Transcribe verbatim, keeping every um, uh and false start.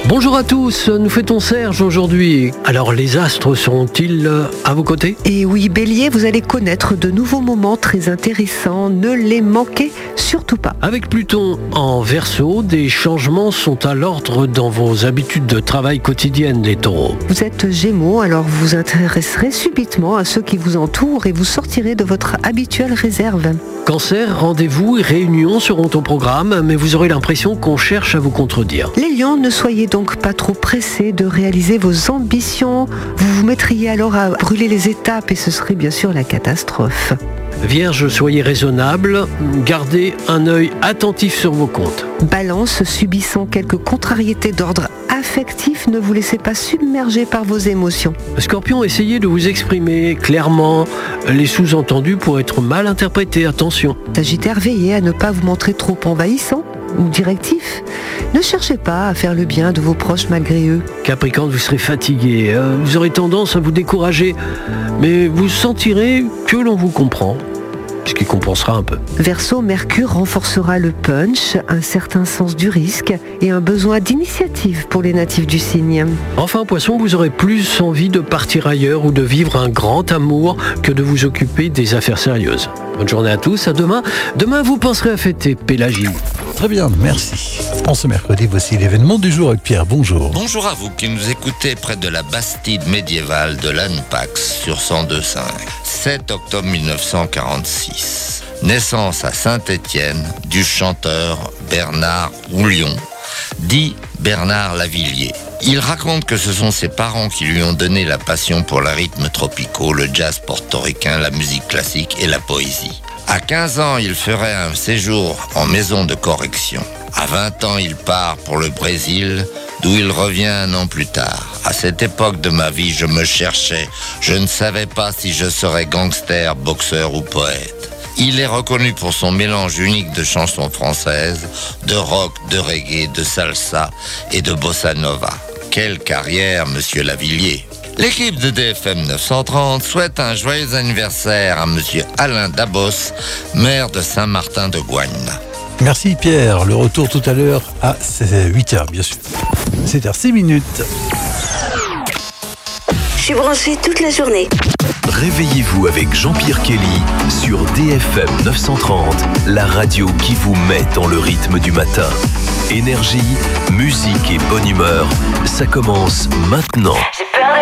Bonjour à tous, nous fêtons Serge aujourd'hui. Alors les astres seront-ils à vos côtés ? Et oui, Bélier, vous allez connaître de nouveaux moments très intéressants. Ne les manquez surtout pas. Avec Pluton en Verseau, des changements sont à l'ordre dans vos habitudes de travail quotidiennes, les taureaux. Vous êtes Gémeaux, alors vous vous intéresserez subitement à ceux qui vous entourent et vous sortirez de votre habituelle réserve. Cancer, rendez-vous et réunions seront au programme, mais vous aurez l'impression qu'on cherche à vous contredire. Les lions, ne soyez donc pas trop pressés de réaliser vos ambitions. Vous vous mettriez alors à brûler les étapes et ce serait bien sûr la catastrophe. Vierge, soyez raisonnable, gardez un œil attentif sur vos comptes. Balance, subissant quelques contrariétés d'ordre affectif, ne vous laissez pas submerger par vos émotions. Scorpion, essayez de vous exprimer clairement. Les sous-entendus pourraient être mal interprétés, attention. Sagittaire, veillez à ne pas vous montrer trop envahissant ou directif. Ne cherchez pas à faire le bien de vos proches malgré eux. Capricorne, vous serez fatigué, euh, vous aurez tendance à vous décourager, mais vous sentirez que l'on vous comprend, ce qui compensera un peu. Verseau, Mercure renforcera le punch, un certain sens du risque et un besoin d'initiative pour les natifs du signe. Enfin, Poisson, vous aurez plus envie de partir ailleurs ou de vivre un grand amour que de vous occuper des affaires sérieuses. Bonne journée à tous, à demain. Demain, vous penserez à fêter Pélagie. Très bien, merci. En ce mercredi, voici l'événement du jour avec Pierre. Bonjour. Bonjour à vous qui nous écoutez près de la Bastide médiévale de Lanpax sur cent deux virgule cinq. sept octobre mille neuf cent quarante-six. Naissance à Saint-Étienne du chanteur Bernard Roulion, dit Bernard Lavilliers. Il raconte que ce sont ses parents qui lui ont donné la passion pour les rythmes tropicaux, le jazz portoricain, la musique classique et la poésie. À quinze ans, il ferait un séjour en maison de correction. À vingt ans, il part pour le Brésil, d'où il revient un an plus tard. À cette époque de ma vie, je me cherchais. Je ne savais pas si je serais gangster, boxeur ou poète. Il est reconnu pour son mélange unique de chansons françaises, de rock, de reggae, de salsa et de bossa nova. Quelle carrière, monsieur Lavilliers! L'équipe de D F M neuf cent trente souhaite un joyeux anniversaire à monsieur Alain Dabos, maire de Saint-Martin-de-Gouagne. Merci Pierre. Le retour tout à l'heure à huit heures, bien sûr. sept heures six minutes. Je suis branché toute la journée. Réveillez-vous avec Jean-Pierre Kelly sur D F M neuf cent trente, la radio qui vous met dans le rythme du matin. Énergie, musique et bonne humeur, ça commence maintenant.